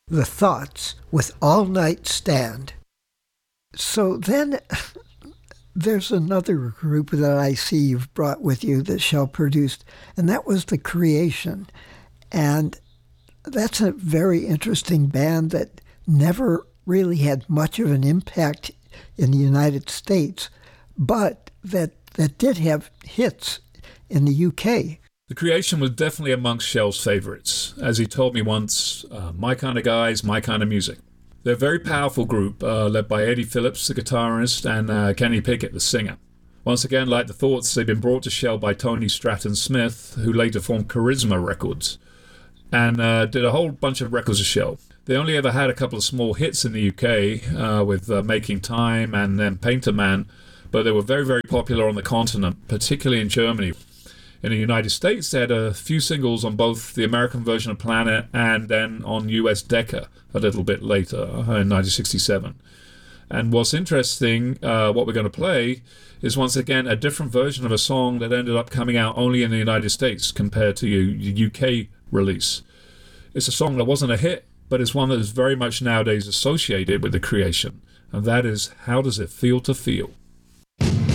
The Thoughts with All Night Stand. So then there's another group that I see you've brought with you that Shell produced, and that was The Creation. And that's a very interesting band that never really had much of an impact in the United States, but that did have hits in the UK. The Creation was definitely amongst Shell's favorites. As he told me once, my kind of guys, my kind of music. They're a very powerful group, led by Eddie Phillips, the guitarist, and Kenny Pickett, the singer. Once again, like the Thoughts, they've been brought to Shell by Tony Stratton Smith, who later formed Charisma Records, and did a whole bunch of records of Shell. They only ever had a couple of small hits in the UK with Making Time and then Painter Man, but they were very, very popular on the continent, particularly in Germany. In the United States, they had a few singles on both the American version of Planet and then on US Decca a little bit later in 1967. And what's interesting, what we're going to play, is once again a different version of a song that ended up coming out only in the United States compared to the UK release. It's a song that wasn't a hit, but it's one that is very much nowadays associated with The Creation, and that is How Does It Feel to Feel?